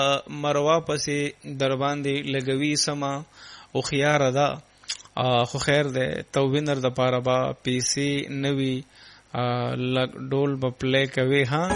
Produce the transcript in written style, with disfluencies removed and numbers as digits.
مروا پسې در باندې لګوي سما او خيار ده خو خیر ده تو وینر د پاره با پیسي نوي ډول په پلی کوي ها